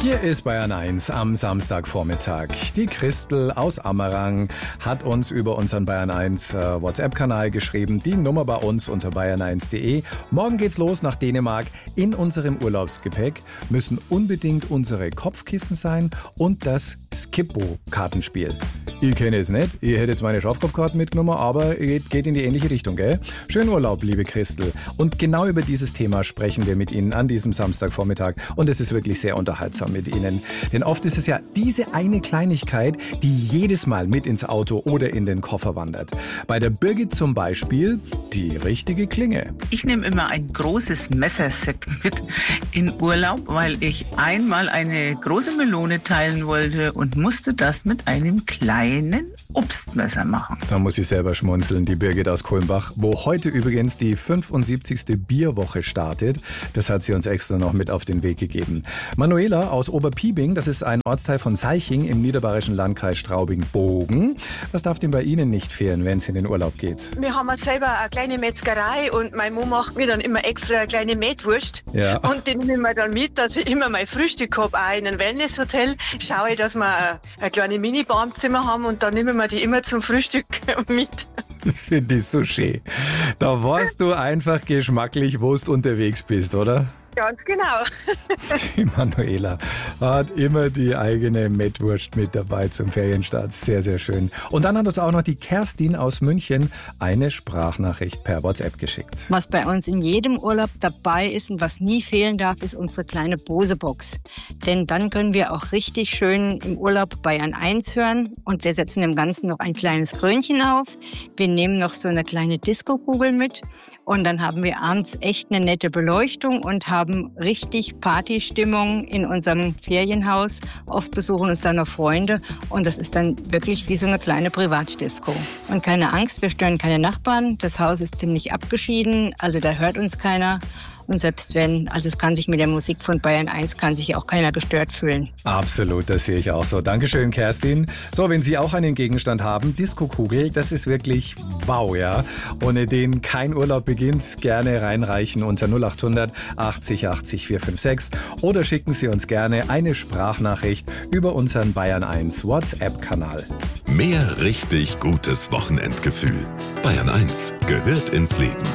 Hier ist Bayern 1 am Samstagvormittag. Die Christel aus Ammerang hat uns über unseren Bayern 1 WhatsApp-Kanal geschrieben. Die Nummer bei uns unter bayern1.de. Morgen geht's los nach Dänemark. In unserem Urlaubsgepäck müssen unbedingt unsere Kopfkissen sein und das Skippo-Kartenspiel. Ich kenne es nicht. Ich hätte jetzt meine Schafkopfkarten mitgenommen, aber geht in die ähnliche Richtung, gell? Schönen Urlaub, liebe Christel. Und genau über dieses Thema sprechen wir mit Ihnen an diesem Samstagvormittag. Und es ist wirklich sehr unterhaltsam mit Ihnen. Denn oft ist es ja diese eine Kleinigkeit, die jedes Mal mit ins Auto oder in den Koffer wandert. Bei der Birgit zum Beispiel die richtige Klinge. Ich nehme immer ein großes Messerset mit in Urlaub, weil ich einmal eine große Melone teilen wollte und musste das mit einem kleinen Obstmesser machen. Da muss ich selber schmunzeln, die Birgit aus Kulmbach, wo heute übrigens die 75. Bierwoche startet. Das hat sie uns extra noch mit auf den Weg gegeben. Manuela aus Oberpiebing, das ist ein Ortsteil von Seiching im niederbayerischen Landkreis Straubing-Bogen. Was darf denn bei Ihnen nicht fehlen, wenn es in den Urlaub geht? Wir haben selber eine kleine Metzgerei und meine Mama macht mir dann immer extra eine kleine Mettwurst. Ja. Und die nehme ich dann mit, dass ich immer mein Frühstück habe. Auch in einem Wellnesshotel schaue ich, dass wir eine kleine Mini-Bar im Zimmer haben und dann nehmen wir die immer zum Frühstück mit. Das finde ich so schön. Da weißt du einfach geschmacklich, wo du unterwegs bist, oder? Ganz genau. Die Manuela hat immer die eigene Mettwurst mit dabei zum Ferienstart. Sehr, sehr schön. Und dann hat uns auch noch die Kerstin aus München eine Sprachnachricht per WhatsApp geschickt. Was bei uns in jedem Urlaub dabei ist und was nie fehlen darf, ist unsere kleine Bose-Box. Denn dann können wir auch richtig schön im Urlaub Bayern 1 hören. Und wir setzen dem Ganzen noch ein kleines Krönchen auf. Wir nehmen noch so eine kleine Disco-Kugel mit. Und dann haben wir abends echt eine nette Beleuchtung und haben richtig Partystimmung in unserem Ferienhaus. Oft besuchen uns dann noch Freunde und das ist dann wirklich wie so eine kleine Privatdisco. Und keine Angst, wir stören keine Nachbarn. Das Haus ist ziemlich abgeschieden, also da hört uns keiner. Und selbst wenn, also es kann sich mit der Musik von Bayern 1 kann sich auch keiner gestört fühlen. Absolut, das sehe ich auch so. Dankeschön, Kerstin. So, wenn Sie auch einen Gegenstand haben, Disco-Kugel, das ist wirklich wow, ja. Ohne den kein Urlaub beginnt, gerne reinreichen unter 0800 80 80 456 oder schicken Sie uns gerne eine Sprachnachricht über unseren Bayern 1 WhatsApp-Kanal. Mehr richtig gutes Wochenendgefühl. Bayern 1 gehört ins Leben.